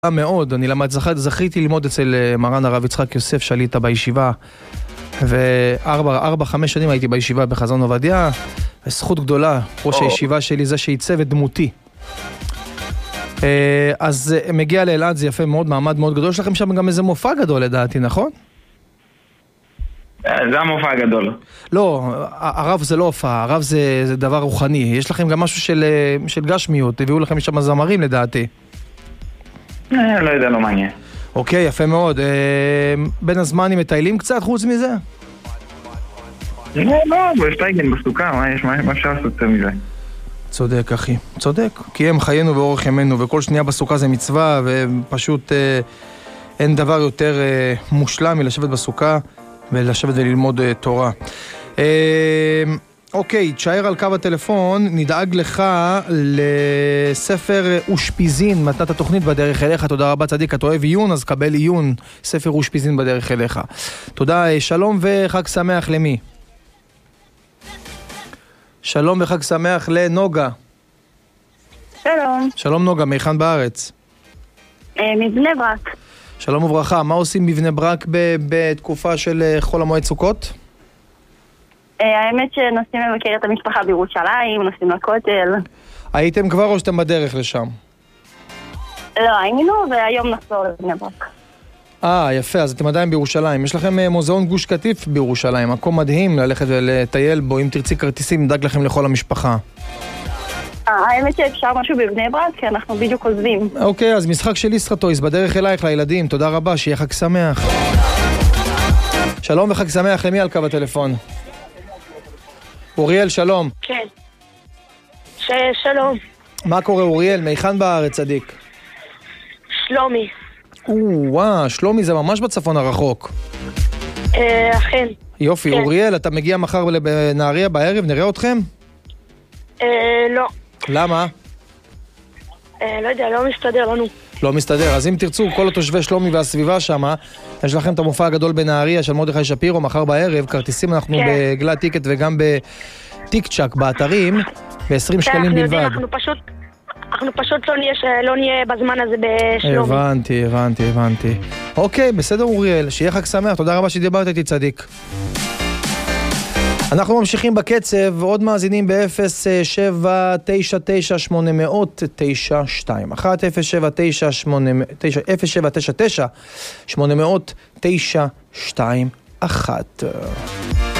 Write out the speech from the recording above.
מאוד, זכיתי ללמוד אצל מרן הרב יצחק יוסף שליטה בישיבה, ו4-5 שנים הייתי בישיבה בחזון עובדיה, וזכות גדולה, ראש הישיבה שלי זה שעיצב את דמותי. אז מגיע לאלעד, זה יפה מאוד, מעמד מאוד גדול. יש לכם שם גם איזה מופע גדול לדעתי, נכון? זה המופע הגדול. לא, הרב זה לא הופעה, הרב זה דבר רוחני. יש לכם גם משהו של גשמיות, הביאו לכם שם זמרים לדעתי. לא יודע, לא מעניין. אוקיי, יפה מאוד. בין הזמנים מטיילים קצת חוץ מזה? לא, יש טייגן בסוכה, מה אפשר לעשות מזה? צודק אחי, צודק. כי הם חיינו ואורך ימינו, וכל שנייה בסוכה זה מצווה, ופשוט אין דבר יותר מושלם מלשבת בסוכה ולשבת וללמוד תורה. אוקיי, תשאר על קו הטלפון, נדאג לך לספר אושפיזין, מתנת התוכנית בדרך אליך. תודה רבה צדיק, אתה אוהב עיון, אז קבל עיון, ספר אושפיזין בדרך אליך. תודה, שלום וחג שמח למי? שלום וחג שמח לנוגה. שלום. שלום נוגה, מהיכן בארץ? מבני ברק. שלום וברכה, מה עושים בבני ברק בתקופה של חול המועד סוכות? האמת שנוסעים לבקר את המשפחה בירושלים, נוסעים לכותל. הייתם כבר או שאתם בדרך לשם? לא, היינו והיום נחזור לבני ברק. יפה, אז אתם עדיין בירושלים. יש לכם מוזיאון גוש קטיף בירושלים, מקום מדהים ללכת ולטייל בו. אם תרצי כרטיסים, נדאג לכם לכל המשפחה. האמת שאפשר משהו בבני ברק, כי אנחנו בדיוק עוזבים. אוקיי, אז משחק של ישחטויס בדרך אלייך לילדים. תודה רבה, שיהיה חג שמח. שלום וחג שמח, למי על קו הטלפון? אוריאל, שלום. כן. שלום. מה קורה אוריאל? מהיכן בארץ צדיק? שלומי. וואו, שלומי זה ממש בצפון הרחוק. אכן. יופי, כן. אוריאל, אתה מגיע מחר בנהריה בערב, נראה אתכם? לא. למה? לא יודע, לא מסתדר לנו. לא מסתדר, אז אם תרצו, כל התושבי שלומי והסביבה שם, יש לכם את המופע הגדול בנהריה של מרדכי שפירו, מחר בערב, כרטיסים אנחנו כן. בגלת טיקט וגם בטיק צ'ק באתרים, ב-20 שקלים בלבד. אנחנו פשוט לא נהיה בזמן הזה בשלומי. הבנתי. אוקיי, בסדר אוריאל, שיהיה חג שמח, תודה רבה שדיברת איתי צדיק. אנחנו ממשיכים בקצב, עוד מאזינים ב-079980092 079980092